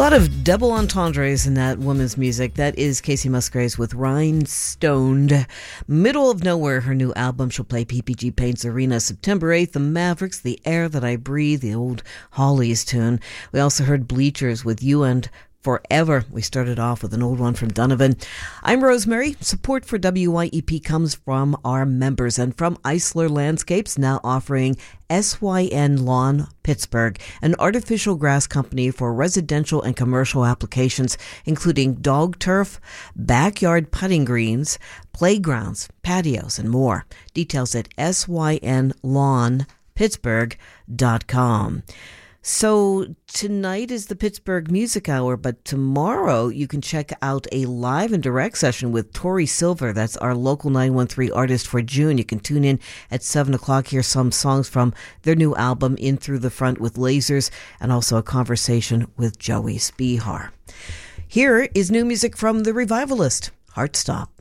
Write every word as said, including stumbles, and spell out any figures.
lot of double entendres in that woman's music. That is Kacey Musgraves with Rhinestoned. Middle of Nowhere, her new album. She'll play P P G Paints Arena September eighth. The Mavericks, The Air That I Breathe, the old Hollies tune. We also heard Bleachers with You and Forever. We started off with an old one from Donovan. I'm Rosemary. Support for W Y E P comes from our members and from Eisler Landscapes, now offering S Y N Lawn Pittsburgh, an artificial grass company for residential and commercial applications, including dog turf, backyard putting greens, playgrounds, patios, and more. Details at S Y N lawn pittsburgh dot com. So tonight is the Pittsburgh Music Hour, but tomorrow you can check out a live and direct session with Tori Silver. That's our local nine one three artist for June. You can tune in at seven o'clock, hear some songs from their new album, In Through the Front with Lasers, and also a conversation with Joey Spihar. Here is new music from The Revivalist, Heartstop.